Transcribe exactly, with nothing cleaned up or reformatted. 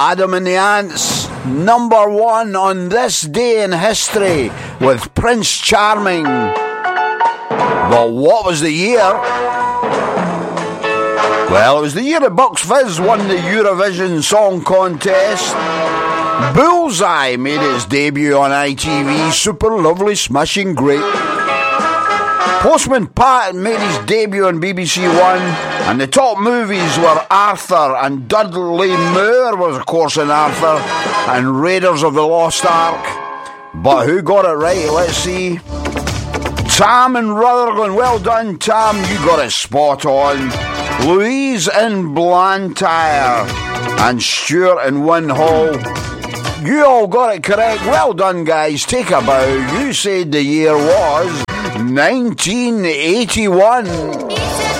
Adam and the Ants, number one on this day in history with Prince Charming. But what was the year? Well, it was the year that Bucks Fizz won the Eurovision Song Contest. Bullseye made its debut on I T V, super lovely, smashing great. Postman Pat made his debut on B B C One, and the top movies were Arthur, and Dudley Moore was of course in Arthur, and Raiders of the Lost Ark. But who got it right? Let's see. Tam and Rutherglen, well done Tam, you got it spot on. Louise in Blantyre and Stuart in Winhall, you all got it correct. Well done guys, take a bow. You said the year was nineteen eighty-one.